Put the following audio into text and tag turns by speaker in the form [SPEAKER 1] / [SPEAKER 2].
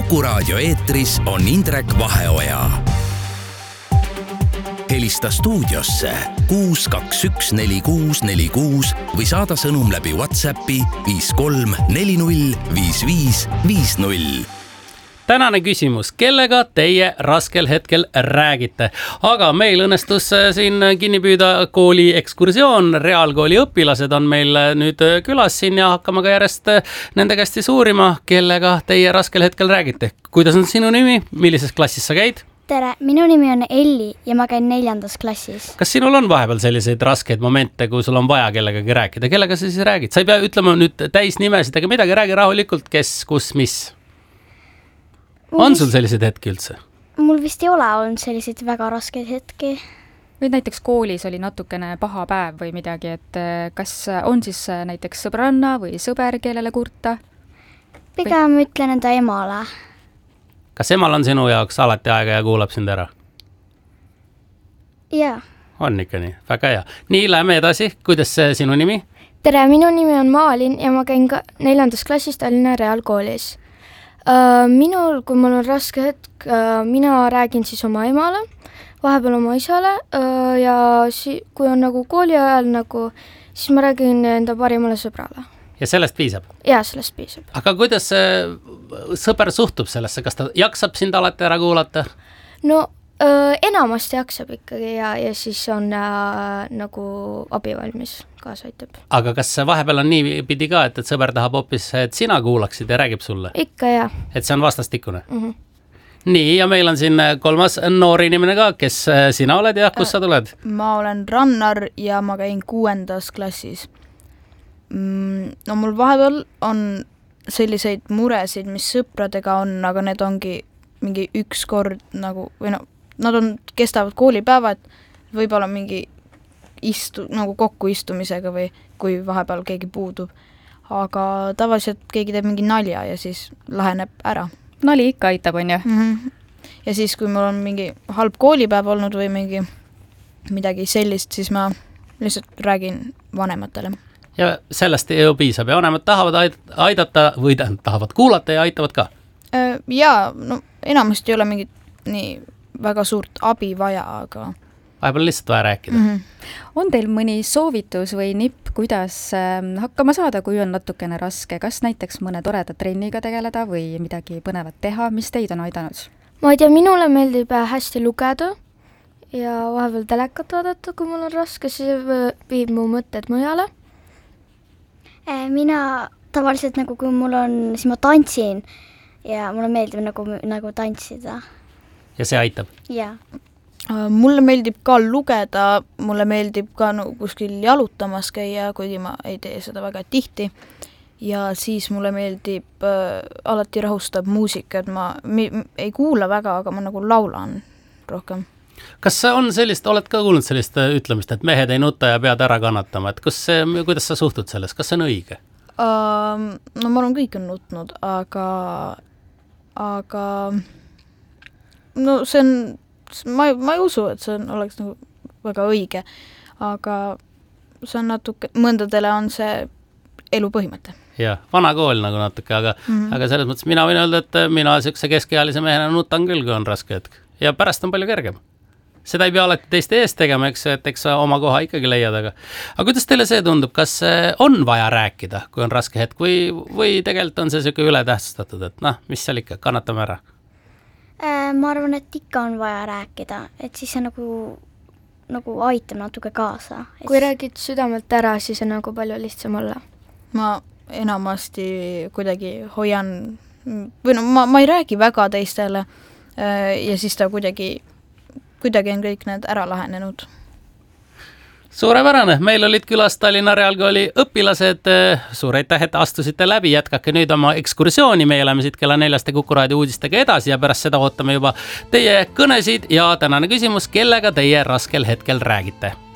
[SPEAKER 1] Kuku Raadio eetris on Indrek Vaheoja. Helista stuudiosse 6214646 või saada sõnum läbi WhatsAppi 53405550.
[SPEAKER 2] Tänane küsimus, kellega teie raskel hetkel räägite? Aga meil õnnestus siin kinni püüda kooli ekskursioon. Reaalkooli õpilased on meil nüüd külas siin ja hakkame ka järjest nende käest uurima, kellega teie raskel hetkel räägite. Kuidas on sinu nimi? Millises klassis sa käid?
[SPEAKER 3] Tere, minu nimi on Elli ja ma käin 4. klassis.
[SPEAKER 2] Kas sinul on vahepeal selliseid raskeid momente, kui sul on vaja kellegagi rääkida? Kellega sa siis räägid? Sa ei pea ütlema nüüd täis nimesid, aga midagi räägi rahulikult, kes, kus, mis. On sul selliseid hetki üldse?
[SPEAKER 3] Mul vist ei ole olnud selliseid väga raskeid hetki.
[SPEAKER 4] Või näiteks koolis oli natukene paha päev või midagi, et kas on siis näiteks sõbranna või sõber, kellele kurta?
[SPEAKER 3] Pigem ütlen enda emale.
[SPEAKER 2] Kas emal on sinu jaoks alati aega ja kuulab sind ära?
[SPEAKER 3] Jaa.
[SPEAKER 2] On ikka nii, väga hea. Nii, lähme edasi. Kuidas sinu nimi?
[SPEAKER 5] Tere, minu nimi on Maalin ja ma käin 4. klassis Tallinna Reaalkoolis. Minul, kui mul on raske hetk, mina räägin siis oma emale, vahepeal oma isale ja kui on nagu kooli ajal, siis ma räägin enda parimale sõbrale.
[SPEAKER 2] Ja sellest piisab?
[SPEAKER 5] Jaa, sellest piisab.
[SPEAKER 2] Aga kuidas sõber suhtub sellesse? Kas ta jaksab sind alati ära kuulata?
[SPEAKER 5] No enamasti jaksab ikkagi ja siis on nagu abivalmis, kaasa aitab.
[SPEAKER 2] Aga kas vahepeal on nii pidi ka, et sõber tahab hoopis, et sina kuulaksid ja räägib sulle?
[SPEAKER 5] Ikka jah.
[SPEAKER 2] Et see on vastastikune? Nii, ja meil on siin 3. noor inimene ka, kes sina oled ja kus sa tuled?
[SPEAKER 6] Ma olen Rannar ja ma käin 6. klassis. No mul vahepeal on selliseid muresid, mis sõpradega on, aga need ongi mingi üks kord nagu, või no, nad kestavad koolipäevad, võib-olla mingi nagu kokkuistumisega või kui vahepeal keegi puudub. Aga tavaliselt keegi teeb mingi nalja ja siis laheneb ära.
[SPEAKER 4] Nali ikka aitab, on ju?
[SPEAKER 6] Ja siis, kui mul on mingi halb koolipäev olnud või midagi sellist, siis ma lihtsalt räägin vanematele.
[SPEAKER 2] Ja sellest ju piisab ja vanemad tahavad aidata või tahavad kuulata ja aitavad ka?
[SPEAKER 6] Jaa, no enamasti ei ole mingit nii väga suurt abi vaja, aga
[SPEAKER 2] vahepeal lihtsalt vaja rääkida.
[SPEAKER 4] On teil mõni soovitus või nipp, kuidas hakkama saada, kui on natukene raske? Kas näiteks mõne toreda trenniga tegeleda või midagi põnevat teha? Mis teid on aidanud?
[SPEAKER 5] Ma ei tea, minule meeldib hästi lugeda ja vahepeal telekat vaadata, kui mul on raske, siis viib mu mõtted mujale.
[SPEAKER 3] Mina tavaliselt kui mul on, siis ma tantsin ja mulle meeldib nagu tantsida.
[SPEAKER 2] Ja see aitab?
[SPEAKER 3] Jaa.
[SPEAKER 6] Mulle meeldib ka lugeda, mulle meeldib ka kuskil jalutamas käia, kuigi ma ei tee seda väga tihti. Ja siis mulle meeldib, alati rahustab muusika, et ma ei kuula väga, aga ma laulan rohkem. Kas on sellist, oled ka kuulnud sellist ütlemist, et mehed ei nuta ja pead ära kannatama, et kuidas sa suhtud sellest, kas see on õige? No ma olen kõik nutnud, aga no see on, ma ei usu, et see oleks väga õige, aga see on natuke, mõndadele on see elu põhimõte. Jah, vana kool natuke, aga selles mõttes mina võin öelda, et mina sellise keskealise mehena nutan küll, kui on raske hetk. Ja pärast on palju kergem. Seda ei pea alati teiste eest tegema, eks oma koha ikkagi leiad, aga kuidas teile see tundub, kas on vaja rääkida, kui on raske hetk või tegelikult on see selline ületähtsustatud, et mis seal ikka, kannatame ära?
[SPEAKER 3] Ma arvan, et ikka on vaja rääkida, et siis see nagu aitab natuke kaasa.
[SPEAKER 5] Kui räägid südamelt ära, siis on palju lihtsam olla. Ma
[SPEAKER 6] enamasti kuidagi hoian, või ma ei räägi väga teistele ja siis ta kuidagi on kõik need ära lahenenud. Suurepärane, meil olid külas Tallinna Reaalkooli õpilased. Suur aitäh, et astusite läbi, jätkake nüüd oma ekskursiooni. Me oleme siit kella 4 Kuku Raadio uudistega edasi ja pärast seda ootame juba teie kõnesid ja tänane küsimus, kellega teie raskel hetkel räägite.